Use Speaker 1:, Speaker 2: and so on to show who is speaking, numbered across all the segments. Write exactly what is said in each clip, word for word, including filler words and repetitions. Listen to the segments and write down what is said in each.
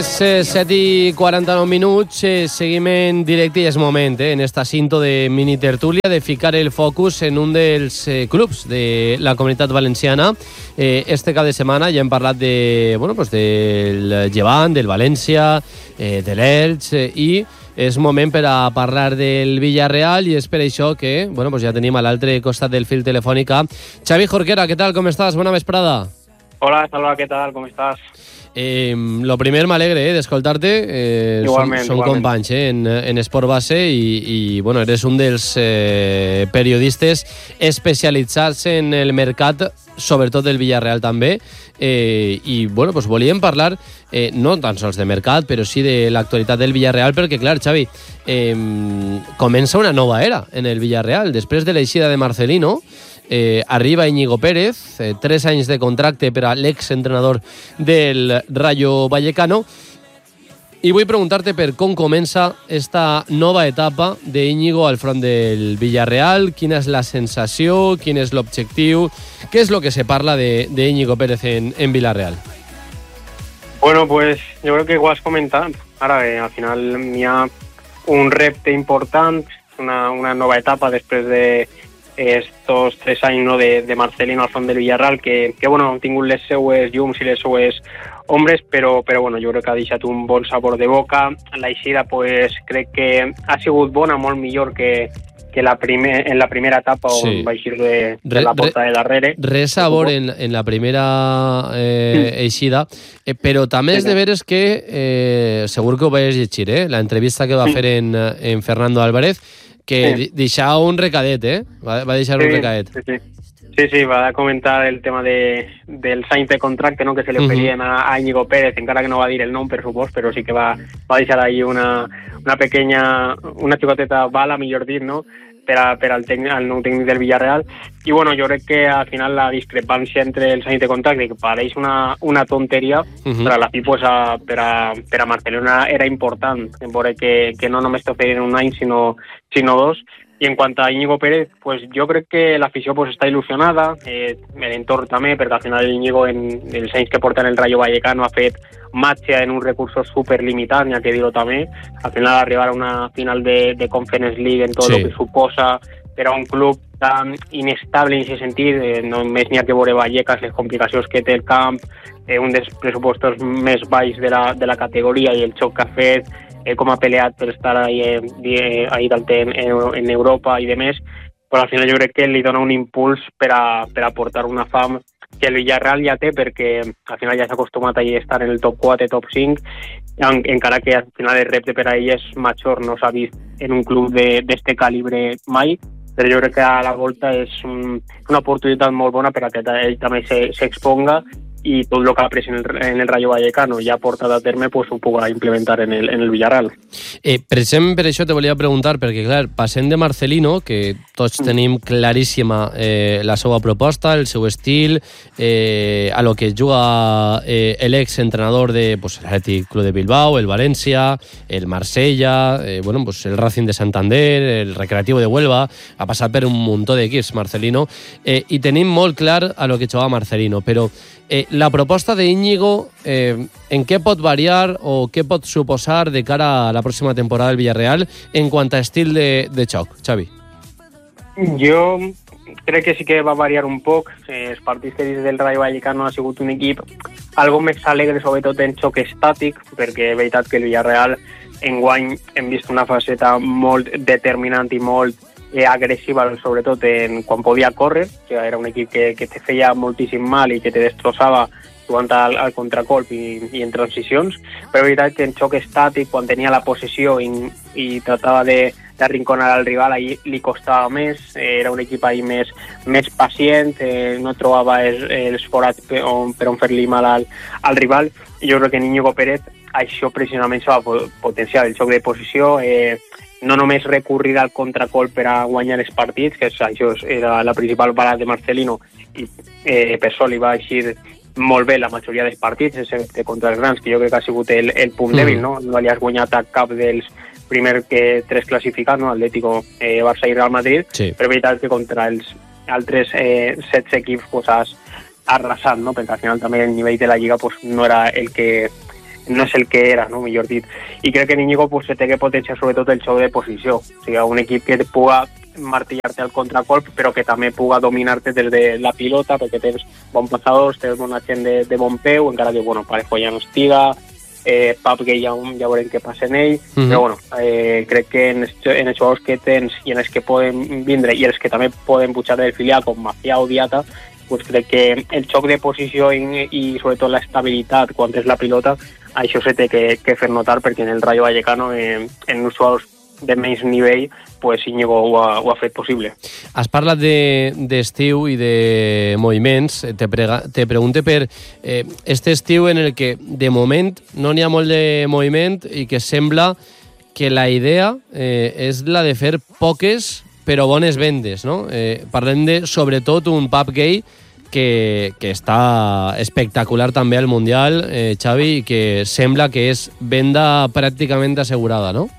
Speaker 1: set i quaranta-nou minuts, eh, seguim en directe i és moment, eh, en esta cinto de mini tertúlia, de ficar el focus en un dels eh, clubs de la Comunitat Valenciana. Eh, este cap de setmana ja hem parlat de, bueno, pues del Llevant, del València, eh, de l'Elx, eh, i és moment per a parlar del Villarreal, i és per això que, bueno, pues ja tenim a l'altre costat del fil telefònic Xavi Jorquera. Què tal, com estàs? Bona vesprada.
Speaker 2: Hola, Salva, què tal, com estàs?
Speaker 1: Eh, lo primer, m'alegre eh, d'escoltar-te. Eh,
Speaker 2: igualment,
Speaker 1: som, som
Speaker 2: igualment.
Speaker 1: companys eh, en, en Esport Base i, i bueno, eres un dels eh, periodistes especialitzats en el mercat, sobretot del Villarreal també, eh, i bueno, pues volíem parlar eh, no tan sols de mercat, però sí de l'actualitat del Villarreal, perquè clar, Xavi, eh, comença una nova era en el Villarreal. Després de l'eixida de Marcelino, Eh, arriba Íñigo Pérez, eh, tres anys de contracte per a l'exentrenador del Rayo Vallecano, i vull preguntar-te per com comença esta nova etapa d'Íñigo al front del Villarreal. Quina és la sensació, quin és l'objectiu, què és el que se parla de, de Íñigo Pérez en, en Villarreal?
Speaker 2: Bueno, pues yo creo que igual has comentado. Ahora, eh, al final hi ha un repte important, una, una nova etapa després de estos tres anys, no, de, de Marcelino al front del Villarreal, que, que bueno, han tingut les seues llums i les seues ombres, però, però bueno, jo crec que ha deixat un bon sabor de boca. L'eixida, pues, crec que ha sigut bona, molt millor que, que la primer, en la primera etapa, sí, on va eixir de, de la porta de darrere.
Speaker 1: Res sabor en, en la primera eh, eixida, eh, però també és de veres que, eh, segur que ho vaig llegir, eh, la entrevista que va fer en, en Fernando Álvarez, que sí, deixava un recadet, eh? Va, va deixar sí, un recadet.
Speaker 2: Sí, sí. Sí, sí, va a comentar el tema de, del sign de contracte, no, que se li oferien uh-huh. a, a Íñigo Pérez, encara que no va dir el nom, per supost, però sí que va, va deixar ahí una, una pequeña, una xicoteta bala, millor dit, no?, per, a, per al, tècnic, al nou tècnic del Villarreal. I bueno, jo crec que al final la discrepància entre el sign de contracte, que pareix una, una tonteria, uh-huh. però a la fi, pues, a, per, a, per a Marcelona era important, en veure que, que no només t'oferien un any, sinó, sinó dos. I en quant a Íñigo Pérez, pues jo crec que l'afició pues, està il·lusionada, eh, l'entorn també, perquè al final Íñigo, en els anys que porta en el Rayo Vallecano, ha fet matxa en un recursos superlimitat, n'hi ha que dir-ho també. Al final, arribar a una final de, de Conference League en tot sí. el que suposa per a un club tan inestable en aquest sentit, eh, només n'hi ha que veure Vallecas, les complicacions que té el camp, eh, un dels pressupostos més baix de la, de la categoria i el xoc que ha fet, eh, com ha peleat per estar ahí, eh, ahí en, en Europa i demés, però al final jo crec que li dona un impuls per a, per a portar una fam que el Villarreal ja té, perquè al final ja s'ha acostumat a estar en el top quatre, top cinc, en, encara que al final el repte per a ell és major, no s'ha vist en un club d'este calibre mai, però jo crec que a la volta és un, una oportunitat molt bona per a que ell també s'exponga i tot el que ha après en el, en el Rayo Vallecano ja portat a terme, pues, ho puga implementar en el, en el Villarreal.
Speaker 1: Eh, precisament per això te volia preguntar, perquè clar, passem de Marcelino, que tots tenim claríssima eh, la seva proposta, el seu estil, eh, a lo que juga eh, l'exentrenador de pues, l'Atlètic Club de Bilbao, el València, el Marsella, eh, bueno, pues, el Racing de Santander, el Recreativo de Huelva, ha passat per un muntó d'equips Marcelino, eh, i tenim molt clar a lo que jugava Marcelino, però Eh, la proposta d'Íñigo, eh, en què pot variar o què pot suposar de cara a la pròxima temporada del Villarreal en quant a estil de, de xoc, Xavi?
Speaker 2: Jo crec que sí que va variar un poc. Eh, els partits que des del Rayo Vallecano ha sigut un equip algo més alegre, sobretot en xoc estàtic, perquè és veritat que el Villarreal enguany hem vist una faceta molt determinant i molt eh, agressiva, sobretot en, quan podia córrer, que era un equip que, que te feia moltíssim mal i que te destrossava jugant al, al contracolp i, i en transicions, però és veritat que en xoc estàtic, quan tenia la possessió i, i tratava de d'arrinconar al rival, ahí li costava més, eh, era un equip ahí més, més pacient, eh, no trobava els, els forats per on, per on fer-li mal al, al rival, i jo crec que en Íñigo Pérez això precisament s'ha potenciat, el xoc de posició, eh, no només recurrir al contracolp per a guanyar els partits, que això era la principal bala de Marcelino, i eh, per això li va eixir molt bé la majoria dels partits, excepte contra els grans, que jo crec que ha sigut el, el punt mm. dèbil, no? No li has guanyat a cap dels primer que tres classificats, no? Atlético, eh, Barça i Real Madrid, sí. Però és veritat que contra els altres eh, setze equips pues, has arrasat, no? Perquè al final també el nivell de la Lliga pues, no era el que no és el que era, no? Millor dit. I crec que Íñigo pues, se té que potenciar sobretot el xoc de posició, o sigui, un equip que puga martillar-te al contracolp, però que també puga dominar-te des de la pilota, perquè tens bon passadors, tens bona gent de, de bon peu, encara que, bueno, Parejo ja no estiga, eh, Pap que ja, ja veurem què passa en ell, mm-hmm. però, bueno, eh, crec que en, en els jugadors que tens i en els que poden vindre i els que també poden pujar del filial, com Macià o Diata, pues crec que el xoc de posició i, i sobretot l'estabilitat quan és la pilota, això se té que, que fer notar, perquè en el Rayo Vallecano, eh, en uns jugadors de menys nivell, pues Íñigo ho ha, ho ha fet possible.
Speaker 1: Has parlat d'estiu de, i de moviments. Te, prega, te pregunte per eh, este estiu en el que de moment no n'hi ha molt de moviment i que sembla que la idea eh, és la de fer poques però bones vendes, no? Eh, parlem de, sobretot, un Pape Gueye que, que està espectacular també al Mundial, eh, Xavi, i que sembla que és venda pràcticament assegurada, no?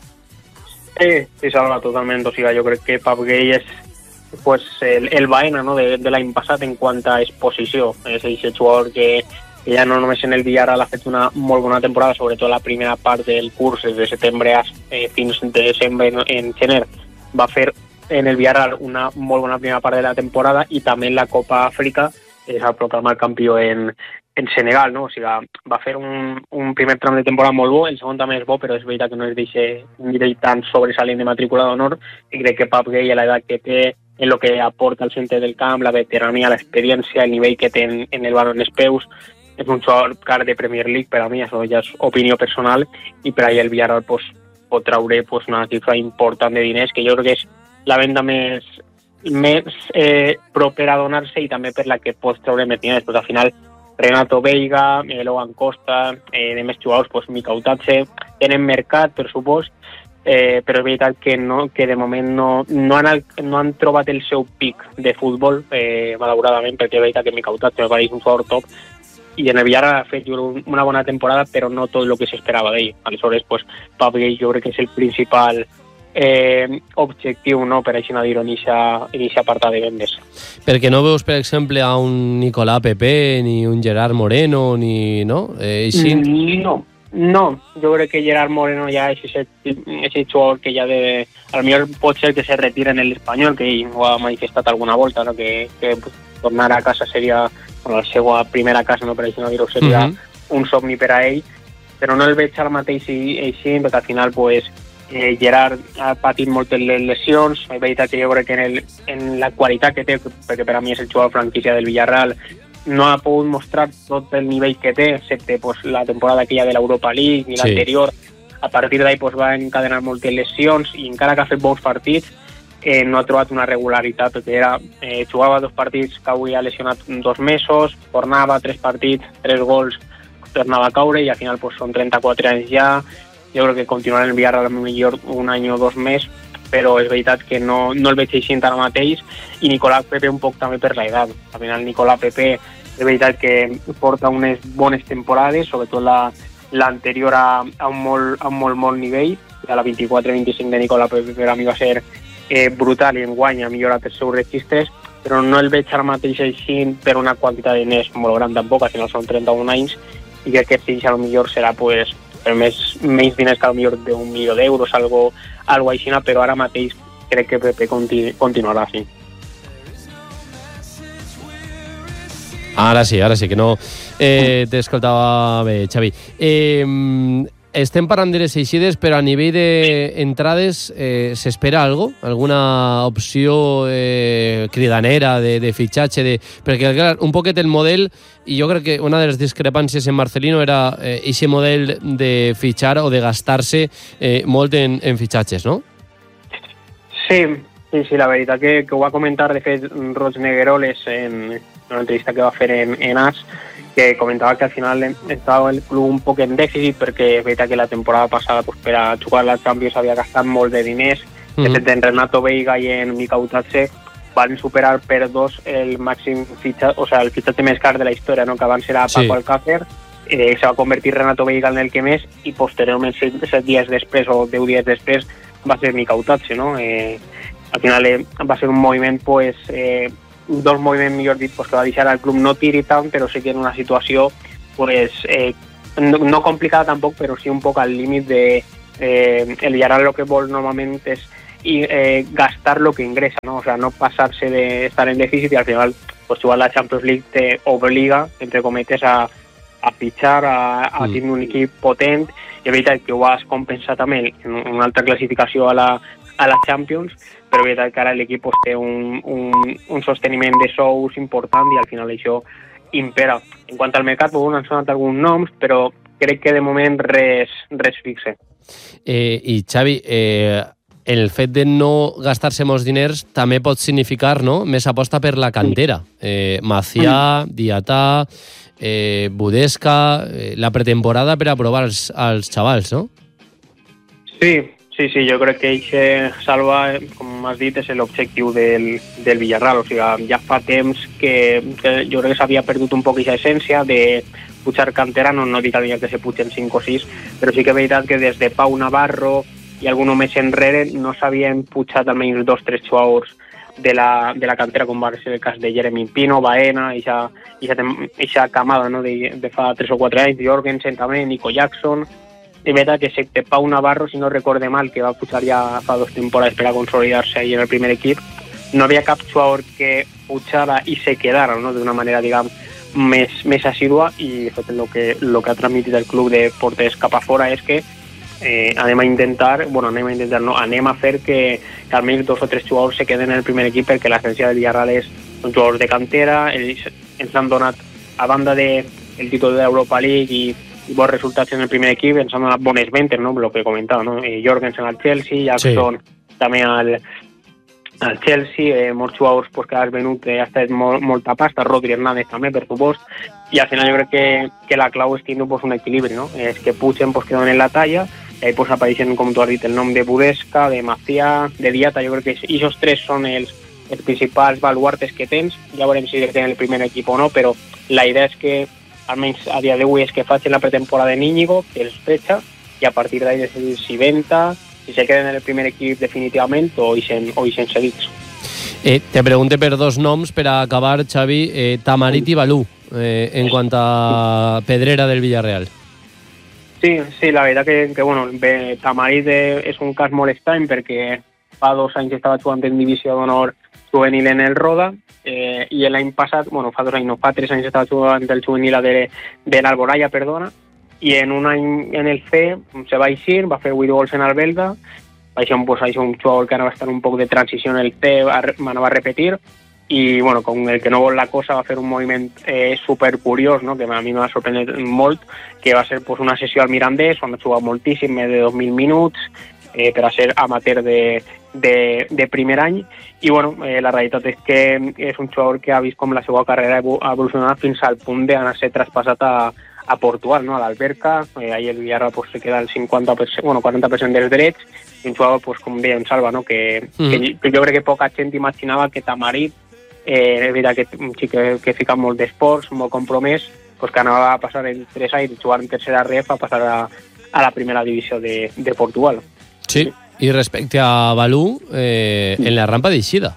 Speaker 2: Sí, sí, Salva, totalment. O sigui, jo crec que Pape Gueye és pues, el, el Baena, no? de, de l'any passat en quant a exposició. És aquest jugador que, que ja no només en el Villarreal ha fet una molt bona temporada, sobretot la primera part del curs, des de setembre a, eh, fins de desembre en, en gener, va fer en el Villarreal una molt bona primera part de la temporada i també en la Copa Àfrica es va proclamar campió en, en Senegal, no? O sigui, va fer un, un primer tram de temporada molt bo, el segon també és bo, però és veritat que no es deixa nivell tan sobresalent de matrícula d'honor, i crec que Pape Gueye, a l'edat que té, en el que aporta al centre del camp, la veterania, l'experiència, el nivell que té en, en el baló en els peus, és un jugador car de Premier League per a mi, això ja és opinió personal, i per ahí el Villarreal pues, pot traure pues, una xifra important de diners, que jo crec que és la venda més, més eh, propera a donar-se i també per la que pots treure més diners. Pues, al final, Renato Veiga, eh, Logan Costa, eh, de més jugadors, pues, Mica Utatxe, tenen mercat, per supost, eh, però és veritat que, no, que de moment no, no, han, no han trobat el seu pic de futbol, eh, malauradament, perquè és veritat que Mica Utatxe me pareix un jugador top, i en el Villarreal ha fet una bona temporada, però no tot el que s'esperava d'ell. Aleshores, pues, Pape Gueye jo crec que és el principal eh, objectiu, no?, per així no dir-ho, en aquest apartat de vendes.
Speaker 1: Perquè no veus, per exemple, a un Nicolás Pepe, ni un Gerard Moreno, ni... no? Eh, així...
Speaker 2: No, no. Jo crec que Gerard Moreno ja és aquest jugador que ja de... A lo millor pot ser que se retira en l'Espanyol, que ell ho ha manifestat alguna volta, no?, que, que tornar a casa seria... Bueno, la seva primera casa, no, per això no dir-ho, seria uh-huh. un somni per a ell, però no el veig ara mateix així, perquè al final pues, eh, Gerard ha patit moltes lesions, és veritat que jo crec que en, el, en la qualitat que té, perquè per a mi és el jugador franquícia del Villarreal, no ha pogut mostrar tot el nivell que té, excepte pues, la temporada aquella de l'Europa League i sí. l'anterior. A partir d'ahí pues, va encadenar moltes lesions i encara que ha fet bons partits, Eh, no ha trobat una regularitat, perquè era, eh, jugava dos partits que avui ha lesionat dos mesos, tornava tres partits, tres gols, tornava a caure i al final pues, són trenta-quatre anys ja. Jo crec que continuarà en el Villarreal millor un any o dos més, però és veritat que no, no el veig així ara mateix, i Nicolás Pepe un poc també per l'edat. Al final Nicolás Pepe és veritat que porta unes bones temporades, sobretot la, l'anterior a, a, un molt, a un molt, molt nivell, a la vint-i-quatre vint-i-cinc de Nicolás Pepe per a mi va ser Eh, brutal i enguany ha millorat els seus registres, però no el veig ara mateix així per una quantitat de diners molt gran tampoc, al final són trenta-un anys, i crec que si a lo millor serà pues, per més, menys diners que a lo millor d'un milió d'euros, algo, algo així, però ara mateix crec que Pepe continu, continuarà així.
Speaker 1: Ara sí, ara sí, que no eh, t'escoltava bé, Xavi. Eh, Estem parlant de les eixides, però a nivell d'entrades eh, s'espera algo? Alguna opció eh, cridanera de, de fitxatge? De... Perquè, clar, un poquet el model, i jo crec que una de les discrepàncies en Marcelino era aquest eh, model de fitxar o de gastar-se eh, molt en, en fitxatges, no?
Speaker 2: Sí, sí, sí, la veritat que, que ho va comentar, de fet, Roig Negueroles en una entrevista que va fer en, en A S, que comentava que al final estava el club un poc en dèficit, perquè és veritat que la temporada passada pues, per a jugar la Champions havia gastat molt de diners. Mm-hmm. De fet, en Renato Veiga i en Mica Utatxe van superar per dos el màxim fitxatge, o sigui, el fitxatge més car de la història, no? Que abans era Paco sí. Alcácer, eh, se va convertir Renato Veiga en el que més, i posteriorment, set, set dies després o deu dies després, va ser Mica Utatxe, no? Eh, al final eh, va ser un moviment pues, eh, dos moviments, millor dit, pues, que va deixar el club no tiri tant, però sí que en una situació pues, eh, no, no complicada tampoc, però sí un poc al límit de eh, el Villarreal lo que vol normalment és i, eh, gastar lo que ingresa, ¿no? O sea, no pasarse de estar en déficit y al final, pues igual la Champions League te obliga, entre cometes, a, a pitjar, a, a mm. tenir un equip potent, i és veritat que ho has compensat també en una altra classificació a la, a la Champions, però és veritat que ara l'equip pues, té un, un, un sosteniment de sous important i al final això impera. En quant al mercat, bueno, han sonat alguns noms, però crec que de moment res, res fixe.
Speaker 1: Eh, I Xavi, eh, el fet de no gastar-se molts diners també pot significar, no?, més aposta per la cantera. Eh, Macià, Diatà, eh, Budesca, eh, la pretemporada per a provar els, els xavals, no?
Speaker 2: Sí, sí, sí, jo crec que aquest Salva, com has dit, és l'objectiu del, del Villarreal. O sigui, ja fa temps que, que jo crec que s'havia perdut un poc aquesta essència de pujar cantera, no, no dic que se pugen cinc o sis, però sí que és veritat que des de Pau Navarro i algun més enrere no s'havien pujat almenys dos o tres jugadors de la, de la cantera, com va ser el cas de Jeremy Pino, Baena, i aquesta camada, no?, de, de fa tres o quatre anys, Jorgensen també, Nico Jackson. És veritat que excepte Pau Navarro, si no recorde mal, que va pujar ja fa dos temporades per a consolidar-se ahí en el primer equip, no havia cap jugador que pujara i se quedara, no?, d'una manera, diguem, més, més assídua, i de fet el que, el que ha transmitit el club de porters cap a fora és que Eh, anem a intentar, bueno, anem a intentar, no, anem a fer que, que almenys dos o tres jugadors se queden en el primer equip, perquè l'essència del Villarreal és uns jugadors de cantera. Ells ens han donat, a banda del de títol de l'Europa League i, i bons resultats en el primer equip, ens han donat bones ventes, no?, el que comentava, no? Eh, Jorgensen al Chelsea, Jackson sí. també al, al Chelsea, eh, molts jugadors pues, que has venut, eh, ha estat molt, molta pasta, Rodri Hernández també, per supost, i al final jo crec que, que la clau és tindre pues, un equilibri, no? És que pugen, pues, que donen la talla, i ahí pues, apareixen, com tu has dit, el nom de Budesca, de Macià, de Diatà. Jo crec que aquests tres són els, els principals baluartes que tens. Ja veurem si tenen el primer equip o no, però la idea és que, almenys a dia d'avui, és que facin la pretemporada en Íñigo, que els fecha, i a partir d'ahí decidir si venta, si se queden en el primer equip definitivament o ixen, o ixen seguits.
Speaker 1: Eh, te pregunte per dos noms per a acabar, Xavi. Eh, Tamarit i Balú, eh, en quant a Pedrera del Villarreal.
Speaker 2: Sí, sí, la veritat que, que bueno, bé, Tamarit és un cas molt estrany perquè fa dos anys estava jugant en divisió d'honor juvenil en el Roda eh, i l'any passat, bueno, fa dos anys no, fa tres anys estava jugant el juvenil de, de l'Alboraya, perdona, i en un any en el C se va eixir, va fer vuit gols en el Belga, va ser un, pues, un jugador que anava a estar un poc de transició en el C, m'anava a repetir, i bueno, com el que no vol la cosa va fer un moviment eh, super curiós, no?, que a mi m'ha sorprendit molt, que va ser pues, una sessió al Mirandés on ha jugat moltíssim, més de dos mil minuts, eh, per a ser amateur de, de, de primer any, i bueno, eh, la realitat és que és un jugador que ha vist com la seva carrera ha evolucionat fins al punt d'anar a ser traspassat a, a Portugal, no?, a l'Alberca. Eh, ahí el Villarreal pues, se queda el cinquanta per cent, bueno, quaranta per cent dels drets, i un jugador, pues, com deia en Salva, no?, que, mm. que, que jo crec que poca gent imaginava que Tamarit, Eh, és veritat que un xic que, que fica molt d'esports, molt compromès, pues que anava a passar en tres anys, jugar en tercera ref, a passar a, a la primera divisió de, de Portugal.
Speaker 1: Sí, sí. I respecte a Balú, eh, en la rampa d'eixida.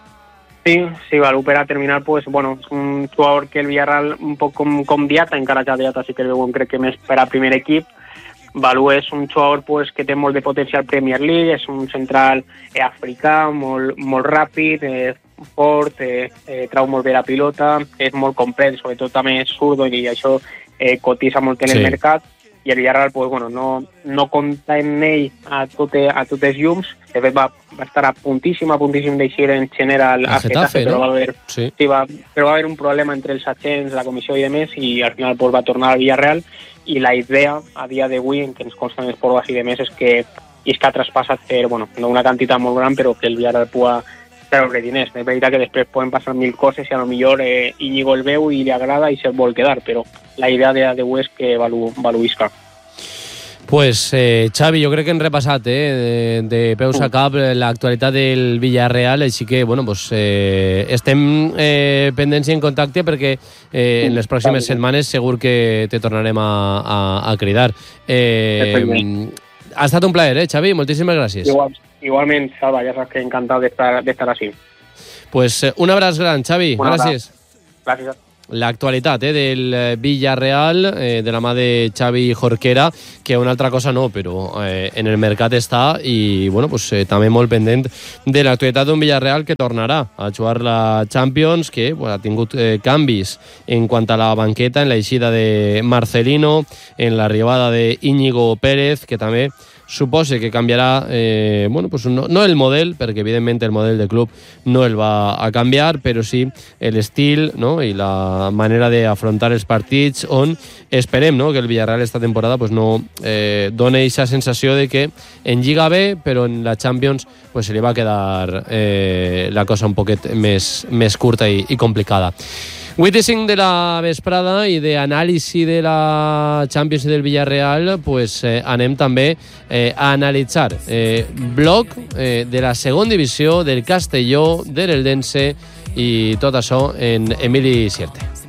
Speaker 2: Sí, sí, Balú per a terminar, pues, bueno, un jugador que el Villarreal un poc com, com Diatà, encara que Diatà sí que el veuen crec que més per a primer equip. Balú és un jugador pues, que té molt de potencial Premier League, és un central eh, africà, molt, molt ràpid, eh, fort, eh, eh, trau molt bé la pilota, és molt complet, sobretot també és zurdo i això eh, cotitza molt en sí. el mercat, i el Villarreal pues, bueno, no, no compta en ell a, tote, a totes llums. De fet va, va estar a puntíssim, a puntíssim d'eixir en general a Getafe, no? però, va haver, sí. Sí, va, però va haver un problema entre els agents, la comissió i demés, i al final pues, va tornar al Villarreal, i la idea a dia d'avui, en què ens consten els proves i demés, és que Isca traspassa per, bueno, no una quantitat molt gran, però que el Villarreal pugui treure diners. És veritat que després poden passar mil coses i a lo millor eh, Íñigo el veu i li agrada i se'l vol quedar, però la idea de d'avui és que valu, valu Isca.
Speaker 1: Pues, eh, Xavi, jo crec que hem repassat eh, de, de peus a cap l'actualitat del Villarreal, així que, bueno, pues, eh, estem eh, pendents i en contacte perquè eh, en les pròximes setmanes segur que te tornarem a, a, a cridar. Eh, ha estat un plaer, eh, Xavi? Moltíssimes gràcies.
Speaker 2: Igual, igualment, Salva, ja saps que encantat d'estar, d'estar així.
Speaker 1: Pues un abraç gran, Xavi.
Speaker 2: Una
Speaker 1: gràcies.
Speaker 2: Gràcies.
Speaker 1: l'actualitat eh, del Villarreal, eh, de la mà de Xavi Jorquera, que una altra cosa no, però eh, en el mercat està i bueno, pues, eh, també molt pendent de l'actualitat d'un Villarreal que tornarà a jugar la Champions, que pues, ha tingut eh, canvis en quant a la banqueta, en l'eixida de Marcelino, en l'arribada de Íñigo Pérez, que també supose que canviarà, eh, bueno, pues no, no el model, perquè evidentment el model de club no el va a canviar, però sí l'estil, no? I la manera d'afrontar els partits, on esperem, no? Que el Villarreal esta temporada pues no eh, doni aquesta sensació de que en Lliga bé, però en la Champions pues se li va quedar eh, la cosa un poquet més, més curta i, i complicada. vuit i cinc de la vesprada i d'anàlisi de la Champions i del Villarreal, pues eh, anem també eh, a analitzar eh, bloc eh, de la segona divisió del Castelló, de l'Eldense i tot això en Emili Sierte.